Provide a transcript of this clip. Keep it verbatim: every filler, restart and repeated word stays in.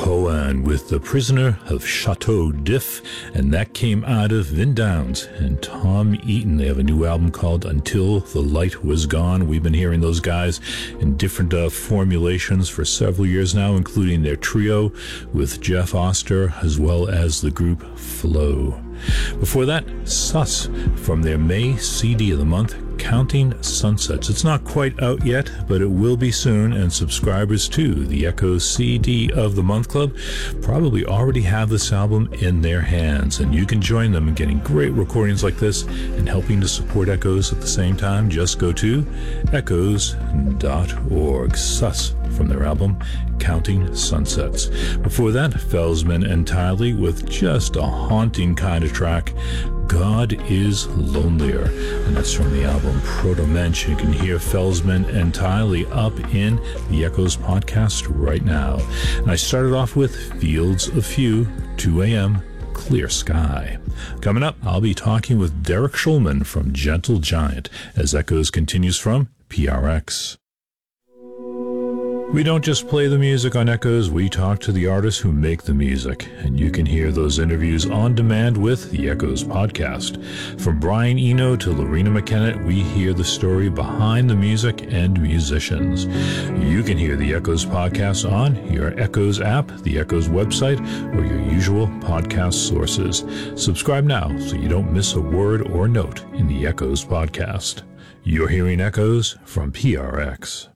Cohen with The Prisoner of Chateau d'If, and that came out of Vin Downs and Tom Eaton. They have a new album called Until the Light Was Gone. We've been hearing those guys in different uh, formulations for several years now, including their trio with Jeff Oster, as well as the group Flow. Before that, Sus from their May C D of the month, Counting Sunsets. It's not quite out yet, but it will be soon, and subscribers to the Echoes C D of the Month Club probably already have this album in their hands, and you can join them in getting great recordings like this and helping to support Echoes at the same time. Just go to echoes dot org. Sus from their album Counting Sunsets. Before that, Felsman entirely with just a haunting kind of track, God is Lonelier, and that's from the album Proto Mensch. You can hear Felsman entirely up in the Echoes podcast right now. And I started off with Fields of Few, two a.m., Clear Sky. Coming up, I'll be talking with Derek Schulman from Gentle Giant as Echoes continues from P R X. We don't just play the music on Echoes, we talk to the artists who make the music, and you can hear those interviews on demand with the Echoes podcast. From Brian Eno to Lorena McKenna, we hear the story behind the music and musicians. You can hear the Echoes podcast on your Echoes app, the Echoes website, or your usual podcast sources. Subscribe now so you don't miss a word or note in the Echoes podcast. You're hearing Echoes from P R X.